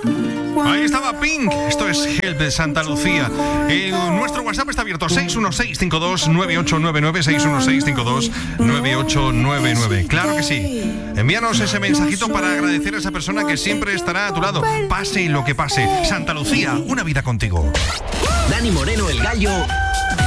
Ahí estaba Pink. Esto es Help de Santa Lucía. Nuestro WhatsApp está abierto: 616-529899, 616-529899. Claro que sí. Envíanos ese mensajito para agradecer a esa persona que siempre estará a tu lado, pase lo que pase. Santa Lucía, una vida contigo. Dani Moreno, el Gallo,